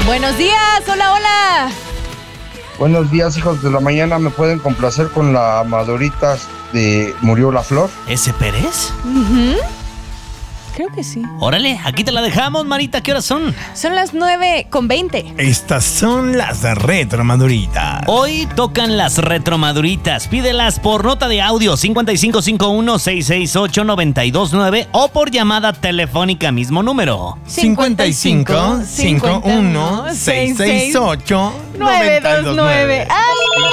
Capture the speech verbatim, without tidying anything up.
Buenos días, hola, hola. Buenos días, hijos de la mañana. ¿Me pueden complacer con la Maduritas de Murió la Flor? ¿Ese Pérez? Uh-huh. Creo que sí. Órale, aquí te la dejamos, Marita. ¿Qué horas son? Son las nueve con veinte. Estas son las retromaduritas. Hoy tocan las retromaduritas. Pídelas por nota de audio cincuenta y cinco cincuenta y uno, seiscientos sesenta y ocho, noventa y dos nueve o por llamada telefónica, mismo número. cincuenta y cinco, cincuenta y uno, seiscientos sesenta y ocho, nueve dos nueve.